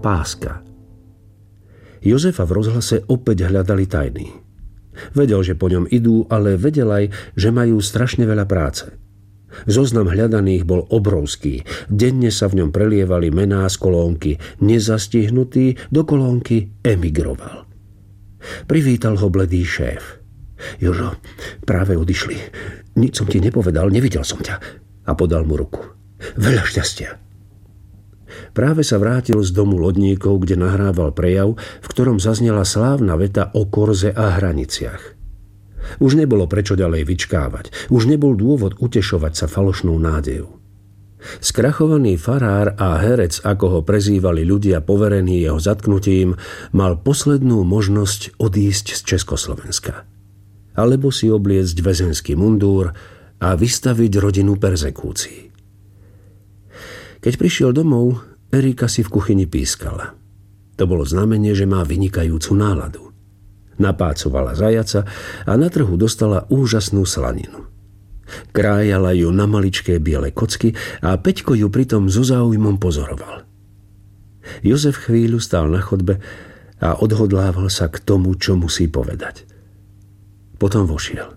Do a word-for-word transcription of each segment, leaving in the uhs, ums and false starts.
páska. Jozefa v rozhlase opäť hľadali tajní. Vedel, že po ňom idú, ale vedel aj, že majú strašne veľa práce. Zoznam hľadaných bol obrovský. Denne sa v ňom prelievali mená z kolónky nezastihnutý do kolónky emigroval. Privítal ho bledý šéf. Jožo, práve odišli. Nič som ti nepovedal, nevidel som ťa. A podal mu ruku. Veľa šťastia. Práve sa vrátil z domu lodníkov, kde nahrával prejav, v ktorom zaznela slávna veta o korze a hraniciach. Už nebolo prečo ďalej vyčkávať. Už nebol dôvod utešovať sa falošnou nádejou. Skrachovaný farár a herec, ako ho prezývali ľudia poverení jeho zatknutím, mal poslednú možnosť odísť z Československa. Alebo si obliecť väzenský mundúr a vystaviť rodinu perzekúcii. Keď prišiel domov, Erika si v kuchyni pískala. To bolo znamenie, že má vynikajúcu náladu. Napácovala zajaca a na trhu dostala úžasnú slaninu. Krájala ju na maličké biele kocky a Peťko ju pritom so záujmom pozoroval. Jozef chvíľu stál na chodbe a odhodlával sa k tomu, čo musí povedať. Potom vošiel.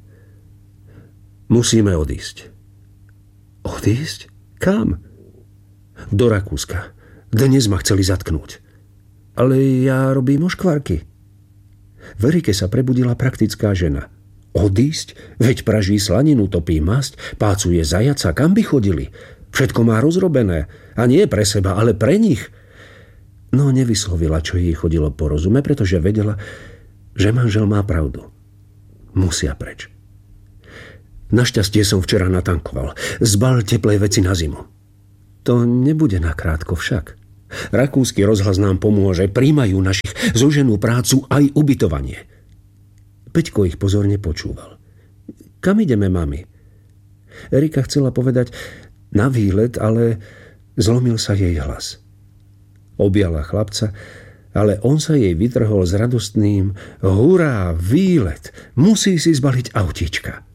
Musíme odísť. Odísť? Kam? Do Rakúska. Dnes ma chceli zatknúť. Ale ja robím oškvarky. V Erike sa prebudila praktická žena. Odísť? Veď praží slaninu, topí masť, pácuje zajaca, kam by chodili? Všetko má rozrobené. A nie pre seba, ale pre nich. No nevyslovila, čo jej chodilo po rozume, pretože vedela, že manžel má pravdu. Musia preč. Našťastie som včera natankoval. Zbal teplé veci na zimu. To nebude nakrátko však. Rakúsky rozhlas nám pomôže, príjmajú našich, zoženú prácu aj ubytovanie. Peťko ich pozorne počúval. Kam ideme, mami? Erika chcela povedať na výlet, ale zlomil sa jej hlas. Objala chlapca, ale on sa jej vytrhol s radostným hurá, výlet, musí si zbaliť autíčka.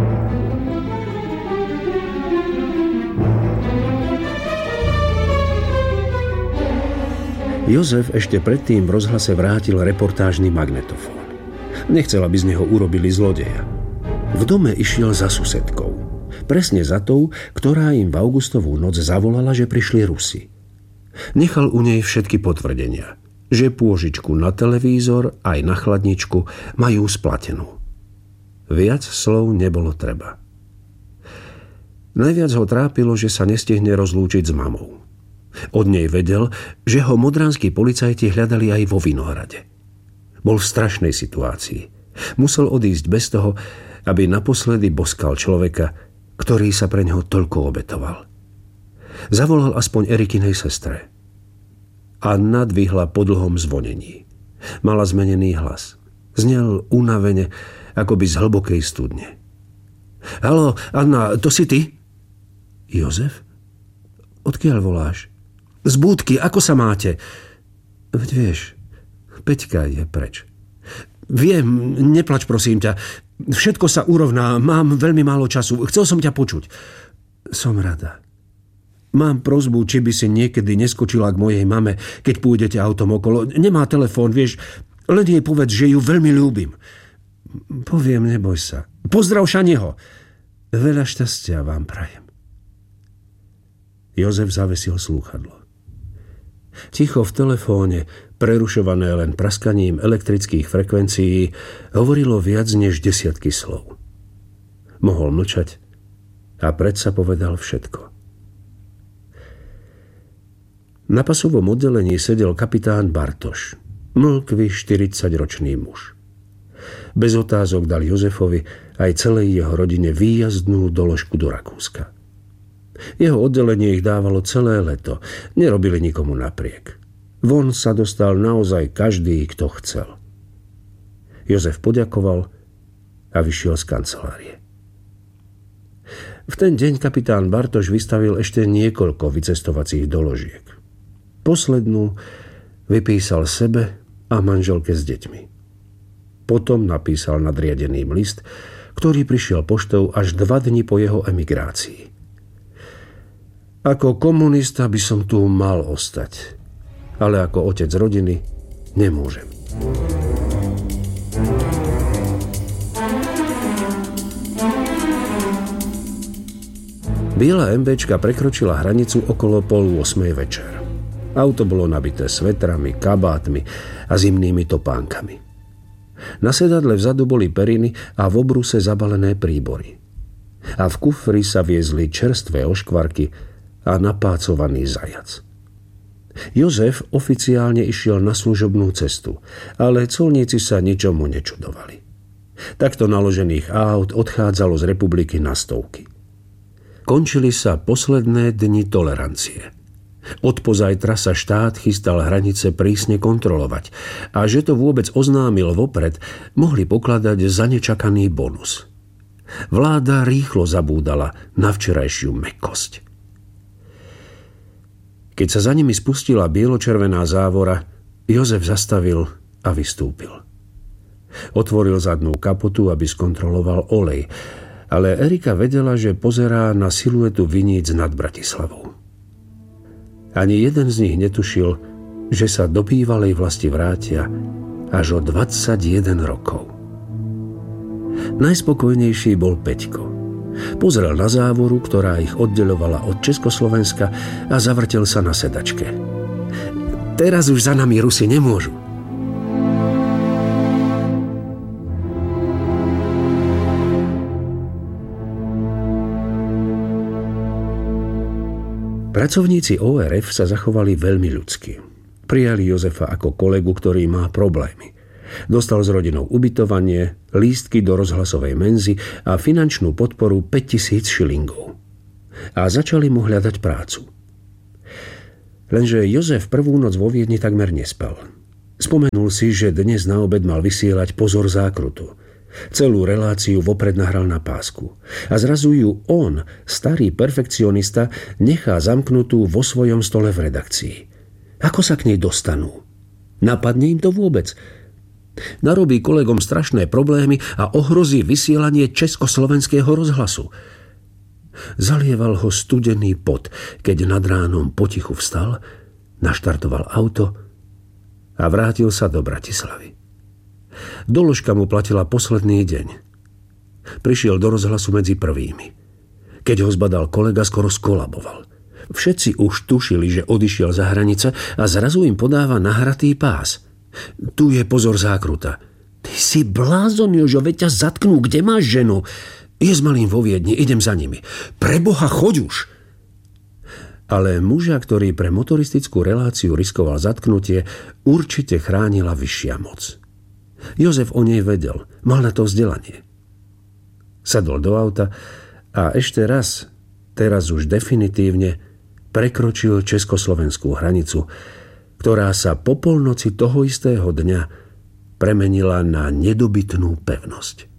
Jozef ešte predtým v rozhlase vrátil reportážny magnetofón. Nechcel, aby z neho urobili zlodeja. V dome išiel za susedkou. Presne za tou, ktorá im v augustovú noc zavolala, že prišli Rusi. Nechal u nej všetky potvrdenia, že pôžičku na televízor aj na chladničku majú splatenú. Viac slov nebolo treba. Najviac ho trápilo, že sa nestihne rozlúčiť s mamou. Od nej vedel, že ho modranskí policajti hľadali aj vo Vinohrade. Bol v strašnej situácii. Musel odísť bez toho, aby naposledy boskal človeka, ktorý sa pre ňoho toľko obetoval. Zavolal aspoň Erikinej sestre. Anna dvihla po dlhom zvonení. Mala zmenený hlas. Znel unavene, akoby z hlbokej studne. Haló, Anna, to si ty? Jozef? Odkiaľ voláš? Z búdky, ako sa máte? Veď vieš, Peťka je preč. Viem, neplač prosím ťa. Všetko sa urovná, mám veľmi málo času. Chcel som ťa počuť. Som rada. Mám prosbu, či by si niekedy neskočila k mojej mame, keď pôjdete autom okolo. Nemá telefón, vieš, len jej povedz, že ju veľmi ľúbim. Poviem, neboj sa. Pozdrav Šanieho. Veľa šťastia vám prajem. Jozef zavesil slúchadlo. Ticho v telefóne, prerušované len praskaním elektrických frekvencií, hovorilo viac než desiatky slov. Mohol mlčať a predsa povedal všetko. Na pasovom oddelení sedel kapitán Bartoš, mlkvý štyridsaťročný muž. Bez otázok dal Jozefovi aj celej jeho rodine výjazdnú doložku do Rakúska. Jeho oddelenie ich dávalo celé leto. Nerobili nikomu napriek. Von sa dostal naozaj každý, kto chcel. Jozef poďakoval a vyšiel z kancelárie. V ten deň kapitán Bartoš vystavil ešte niekoľko vycestovacích doložiek. Poslednú vypísal sebe a manželke s deťmi. Potom napísal nadriadeným list, ktorý prišiel poštou až dva dni po jeho emigrácii. Ako komunista by som tu mal ostať. ale ako otec rodiny nemôžem. Biela MBčka prekročila hranicu okolo pol ôsmej večer. Auto bolo nabité svetrami, kabátmi a zimnými topánkami. Na sedadle vzadu boli periny a v obruse zabalené príbory. A v kufri sa viezli čerstvé oškvarky a napácovaný zajac. Jozef oficiálne išiel na služobnú cestu, ale colníci sa ničomu nečudovali. Takto naložených aut odchádzalo z republiky na stovky. Končili sa posledné dni tolerancie. Od pozajtra sa štát chystal hranice prísne kontrolovať a že to vôbec oznámil vopred, mohli pokladať za nečakaný bonus. Vláda rýchlo zabúdala na včerajšiu mäkkosť. Keď sa za nimi spustila bielo-červená závora, Jozef zastavil a vystúpil. Otvoril zadnú kapotu, aby skontroloval olej, ale Erika vedela, že pozerá na siluetu viníc nad Bratislavou. Ani jeden z nich netušil, že sa do bývalej vlasti vrátia až o dvadsaťjeden rokov. Najspokojnejší bol Peťko. Pozrel na závoru, ktorá ich oddeľovala od Československa a zavrtel sa na sedačke. Teraz už za nami Rusi nemôžu. Pracovníci ó er ef sa zachovali veľmi ľudsky. Prijali Jozefa ako kolegu, ktorý má problémy. Dostal s rodinou ubytovanie, lístky do rozhlasovej menzy a finančnú podporu päťtisíc šilingov. A začali mu hľadať prácu. Lenže Jozef prvú noc vo Viedni takmer nespal. Spomenul si, že dnes na obed mal vysielať Pozor zákrutu. Celú reláciu vopred nahral na pásku. A zrazu ju on, starý perfekcionista, nechá zamknutú vo svojom stole v redakcii. Ako sa k nej dostanú? Napadne im to vôbec? Narobí kolegom strašné problémy a ohrozí vysielanie československého rozhlasu. Zalieval ho studený pot, keď nad ránom potichu vstal, naštartoval auto a vrátil sa do Bratislavy. Doložka mu platila posledný deň. Prišiel do rozhlasu medzi prvými. Keď ho zbadal kolega, skoro skolaboval. Všetci už tušili, že odišiel za hranice a zrazu im podáva nahratý pás. Tu je Pozor zákruta. Ty si blázon, Jožo, veď ťa zatknú, kde máš ženu? Je s malým vo Viedni, idem za nimi. Preboha, choď už! Ale muža, ktorý pre motoristickú reláciu riskoval zatknutie, určite chránila vyššia moc. Jozef o nej vedel, mal na to vzdelanie. Sadol do auta a ešte raz, teraz už definitívne, prekročil československú hranicu, ktorá sa po polnoci toho istého dňa premenila na nedobytnú pevnosť.